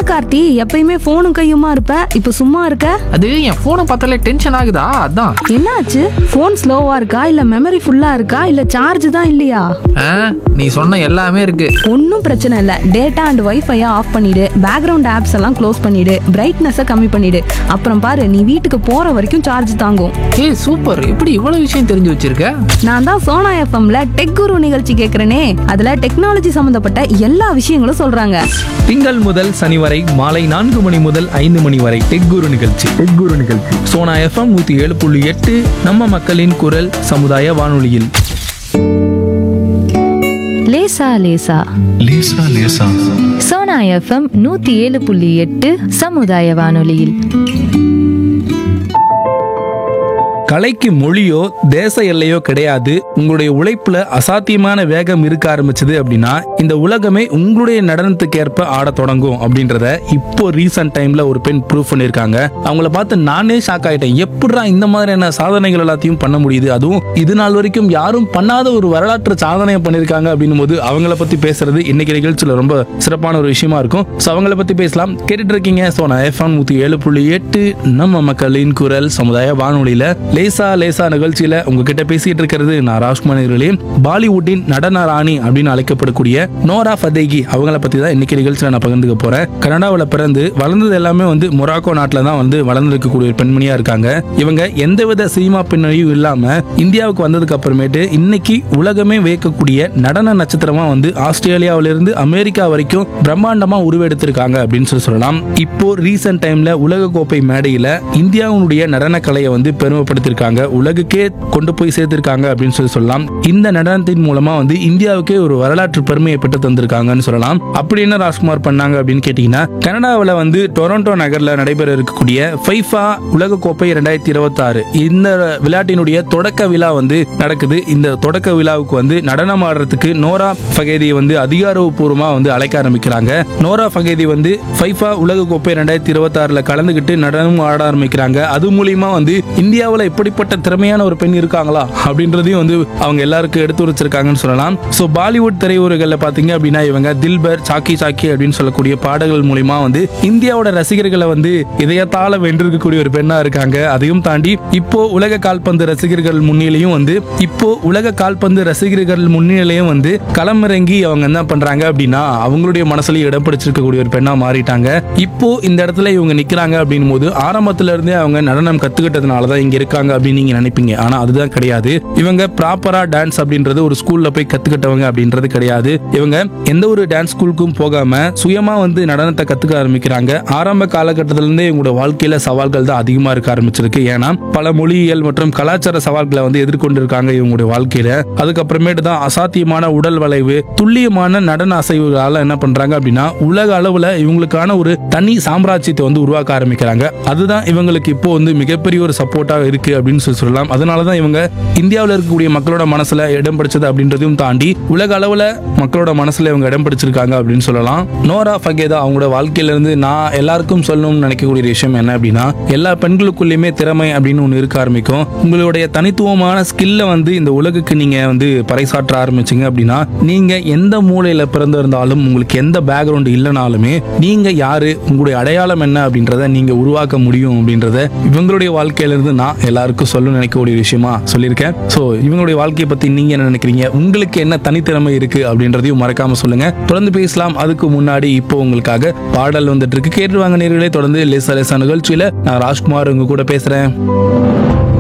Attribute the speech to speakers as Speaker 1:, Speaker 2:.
Speaker 1: கார்த்தி, எப்பயுமே போனும் கையுமா இருப்ப, இப்ப சும்மா இருக்க?
Speaker 2: அது என் போனை பார்த்தாலே டென்ஷன் ஆகுதா அதான்.
Speaker 1: என்னாச்சு? போன் ஸ்லோவா இருக்கா இல்ல மெமரி ஃபுல்லா இருக்கா இல்ல சார்ஜ் தான் இல்லையா?
Speaker 2: ஆ, நீ சொன்ன எல்லாமே இருக்கு.
Speaker 1: ஒன்னும் பிரச்சனை இல்ல. டேட்டா அண்ட் வைஃபை ஆஃப் பண்ணிடு, பேக்ரவுண்ட் ஆப்ஸ் எல்லாம் க்ளோஸ் பண்ணிடு, பிரைட்னஸ கம்மி பண்ணிடு. அப்புறம் பாரு, நீ வீட்டுக்கு போற வரைக்கும் சார்ஜ் தாங்கும்.
Speaker 2: ஏய் சூப்பர், இப்படி இவ்வளவு விஷயம் தெரிஞ்சு வச்சிருக்க.
Speaker 1: நான் தான் சோனா எஃப்எம்ல டெக் குரு நிகழ்ச்சி கேக்குறேனே, அதுல டெக்னாலஜி சம்பந்தப்பட்ட எல்லா விஷயங்களும் சொல்றாங்க.
Speaker 3: திங்கள் முதல் சனி வரை மாலை 4 மணி முதல் 5 மணி வரை டெக் குரு நிகழ்ச்சி. சோனா எஃப்எம் 107.8 நம்ம மக்களின் குரல் சமுதாய வானொலியில்.
Speaker 4: லேசா லேசா
Speaker 5: லேசா லேசா
Speaker 4: சோனா எஃப்எம் 107.8 சமுதாய வானொலியில்.
Speaker 3: கலைக்கு மொழியோ தேச எல்லையோ கிடையாது. உங்களுடைய உழைப்புல அசாத்தியமான வேகம் இருக்க ஆரம்பிச்சது அப்படின்னா இந்த உலகமே உங்களுடைய நடனத்துக்கு ஏற்ப ஆட தொடங்கும் அப்படின்றத இப்போ ரீசன்ட் டைம்ல ஒரு பெண் ப்ரூவ் பண்ணிருக்காங்க. அவங்கள பார்த்து நானே ஷாக் ஆயிட்டேன். எப்படா இந்த மாதிரியான சாதனைகள் எல்லாத்தையும் பண்ண முடியுது, அதுவும் இது நாள் வரைக்கும் யாரும் பண்ணாத ஒரு வரலாற்று சாதனையை பண்ணிருக்காங்க அப்படின்னும் போது அவங்கள பத்தி பேசுறது இன்னைக்கு நிகழ்ச்சியில ரொம்ப சிறப்பான ஒரு விஷயமா இருக்கும். சோ அவங்கள பத்தி பேசலாம். கேட்டுட்டு இருக்கீங்க சோனா எஃப்எம் 107.8 நம்ம மக்களின் குரல் சமுதாய வானொலியில லேசா லேசா நிகழ்ச்சியில உங்ககிட்ட பேசிட்டு இருக்கிறது நான் ராஜ்குமார். பாலிவுட்டின் நடன ராணி அப்படின்னு அழைக்கப்படக்கூடிய நோரா ஃபதேகி அவங்கள பத்தி தான் இன்னைக்கு நிகழ்ச்சியில நான் பகிர்ந்துக்க போறேன். கனடாவில் பிறந்து வளர்ந்தது எல்லாமே மொராக்கோ நாட்டில தான் வளர்ந்துருக்கக்கூடிய ஒரு பெண்மணியா இருக்காங்க. இவங்க எந்தவித சினிமா பின்னணியும் இல்லாம இந்தியாவுக்கு வந்ததுக்கு அப்புறமேட்டு இன்னைக்கு உலகமே வியக்கக்கூடிய நடன நட்சத்திரமா ஆஸ்திரேலியாவிலிருந்து அமெரிக்கா வரைக்கும் பிரம்மாண்டமா உருவெடுத்திருக்காங்க அப்படின்னு சொல்லலாம். இப்போ ரீசன்ட் டைம்ல உலக கோப்பை மேடையில இந்தியாவுடைய நடன கலையை பெருமைப்படுத்திருக்காங்க, உலகுக்கே கொண்டு போய் சேர்த்திருக்காங்க அப்படின்னு சொல்லலாம். இந்த நடனத்தின் மூலமா இந்தியாவுக்கே ஒரு வரலாற்று பெருமையை பெற்று தந்திருக்காங்கன்னு சொல்லலாம். அப்படி என்ன ராஜ்குமார் பண்ணாங்க அப்படின்னு கேட்டீங்கன்னா, கனடாவில் டொரண்டோ நகர்ல நடைபெற இருக்கக்கூடிய ஃபைஃபா உலக கோப்பை 2026 இந்த விளையாட்டினுடைய தொடக்க விழா நடக்குது. இந்த தொடக்க விழாவுக்கு நடனம் ஆடுறதுக்கு நோரா ஃபகேதி அதிகாரப்பூர்வமா அழைக்க ஆரம்பிக்கிறாங்க. நோரா ஃபகேதி ஃபைஃபா உலக கோப்பை 2026 கலந்துகிட்டு நடனம் ஆட ஆரம்பிக்கிறாங்க. அது மூலியமா இந்தியாவில் இப்படிப்பட்ட திறமையான ஒரு பெண் இருக்காங்களா அப்படின்றதையும் அவங்க எல்லாருக்கும் எடுத்து வச்சிருக்காங்கன்னு சொல்லலாம். சோ பாலிவுட் திரையுறைகள்ல பாத்தீங்க அப்படின்னா இவங்க தில்பர், சாக்கி சாக்கி அப்படின்னு சொல்லக்கூடிய பாடல்கள் மூலியமா இந்தியாவோட ரசிகர்களை இதயத்தால வென்றிருக்கக்கூடிய ஒரு பெண்ணா இருக்காங்க. அதையும் தாண்டி இப்போ உலக கால்பந்து ரசிகர்கள் முன்னிலையும் களமிறங்கி அவங்க என்ன பண்றாங்க அப்படின்னா அவங்களுடைய மனசுலயும் இடம் பிடிச்சிருக்கக்கூடிய ஒரு பெண்ணா மாறிட்டாங்க. இப்போ இந்த இடத்துல இவங்க நிக்கிறாங்க அப்படின் போது ஆரம்பத்துல இருந்தே அவங்க நடனம் கத்துக்கிட்டதுனாலதான் இங்க இருக்காங்க அப்படின்னு நீங்க நினைப்பீங்க. ஆனா அதுதான் கிடையாது. இவங்க ப்ராப்பரா டான்ஸ் அப்படின்றது ஒரு ஸ்கூல்ல போய் கத்துக்கிட்டவங்க அப்படின்றது கிடையாது. இவங்க எந்த ஒரு டான்ஸ் ஸ்கூலுக்கும் போகாம சுயமா நடனத்தை கத்துக்க ஆரம்பிக்கிறாங்க. ஆரம்ப காலகட்டத்தில இருந்தே இவங்களோட வாழ்க்கையில சவால்கள் தான் அதிகமா இருக்க ஆரம்பிச்சிருக்கு. ஏன்னா பல மொழியியல் மற்றும் கலாச்சார சவால்களை எதிர்கொண்டு இருக்காங்க இவங்களுடைய வாழ்க்கையில. அதுக்கப்புறமேட்டு தான் அசாத்தியமான உடல் வளைவு, துல்லியமான நடன அசைவுகளால என்ன பண்றாங்க அப்படின்னா உலக அளவுல இவங்களுக்கான ஒரு தனி சாம்ராஜ்யத்தை உருவாக்க ஆரம்பிக்கிறாங்க. அதுதான் இவங்களுக்கு இப்போ மிகப்பெரிய ஒரு சப்போர்ட்டா இருக்கு அப்படின்னு சொல்லலாம். அதனாலதான் இவங்க இந்தியாவில் இருக்கக்கூடிய மக்களோட மனசுல இடம் பிடிச்சது அப்படின்றதையும் தாண்டி உலக அளவுல மக்களோட மனசுல இவங்க இடம் பிடிச்சிருக்காங்க அப்படின்னு சொல்லலாம். நோரா ஃபகேதா அவங்களோட வாழ்க்கையில இருந்து நான் எல்லாருக்கும் சொல்லணும்னு நினைக்கக்கூடிய விஷயம் என்ன அப்படின்னா, எல்லா பெண்களுக்குள்ளயுமே திறமை அப்படின்னு ஒண்ணு இருக்க ஆரம்பிக்கும். உங்களுடைய தனித்துவமான ஸ்கில்ல இந்த உலகுக்கு நீங்க பறைசாற்ற ஆரம்பிச்சீங்க அப்படின்னா நீங்க எந்த மூலையில பிறந்திருந்தாலும் உங்களுக்கு எந்த பேக்ரவுண்ட் இல்லைனாலுமே நீங்க யாரு, உங்களுடைய அடையாளம் என்ன அப்படின்றத நீங்க உருவாக்க முடியும் அப்படின்றத இவங்களுடைய வாழ்க்கையில இருந்து நான் எல்லாருக்கும் சொல்லணும்னு நினைக்கக்கூடிய விஷயமா சொல்லியிருக்கேன். சோ இவங்களுடைய வாழ்க்கையை பத்தி நீங்க என்ன நினைக்கிறீங்க, உங்களுக்கு என்ன தனித்திறமை இருக்கு அப்படின்றதையும் மறக்காம சொல்லுங்க. தொடர்ந்து பேசலாம். அதுக்கு முன்னாடி இப்போ உங்களுக்காக பாடல் வந்துட்டு இருக்கு, கேட்டுவாங்க நேயர்களே. தொடர்ந்து லேசா லேசா நிகழ்ச்சியில நான் ராஜ்குமார் உங்க கூட பேசுறேன்.